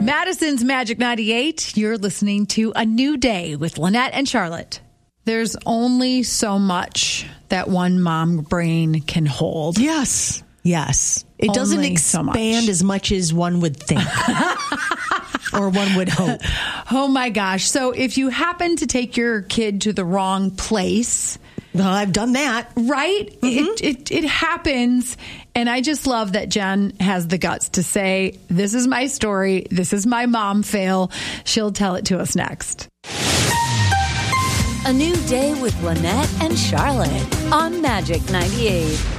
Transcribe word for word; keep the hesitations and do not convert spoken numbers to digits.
Madison's Magic ninety-eight. You're listening to A New Day with Lynette and Charlotte. There's only so much that one mom brain can hold. Yes. Yes. It Only doesn't so expand much. as much as one would think. Or one would hope. Oh my gosh. So if you happen to take your kid to the wrong place, well, I've done that. right? Mm-hmm. It, it it happens. And I just love that Jen has the guts to say, this is my story. This is my mom fail. She'll tell it to us next. A New Day with Lynette and Charlotte on Magic ninety-eight.